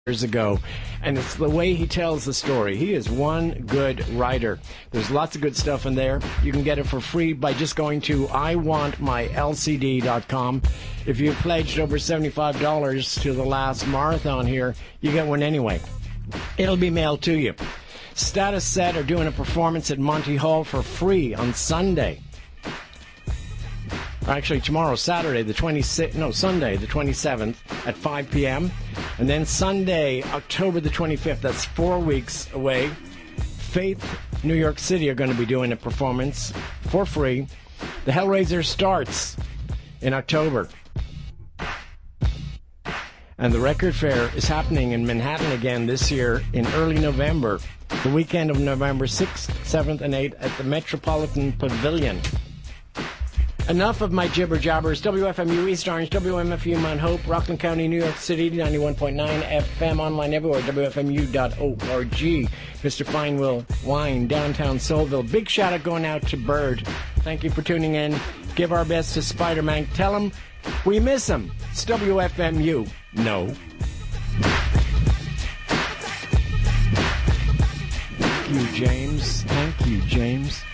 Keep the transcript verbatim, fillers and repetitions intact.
years ago, and it's the way he tells the story. He is one good writer. There's lots of good stuff in there. You can get it for free by just going to I want my L C D dot com. If you pledged over seventy-five dollars to the last marathon here, you get one anyway. It'll be mailed to you. Status Set are doing a performance at Monty Hall for free on Sunday. Actually, tomorrow, Saturday, the twenty-sixth, no, Sunday, the twenty-seventh at five p.m. And then Sunday, October the twenty-fifth, that's four weeks away. Faith, New York City are going to be doing a performance for free. The Hellraiser starts in October. And the Record Fair is happening in Manhattan again this year in early November, the weekend of November sixth, seventh, and eighth at the Metropolitan Pavilion. Enough of my jibber jabbers. W F M U East Orange, W M F U Mount Hope, Rockland County, New York City, ninety-one point nine F M, online everywhere, W F M U dot org. Mister Finewell Wine, downtown Soulville. Big shout out going out to Bird. Thank you for tuning in. Give our best to Spider-Man. Tell him we miss him. It's W F M U. No. Thank you, James. Thank you, James.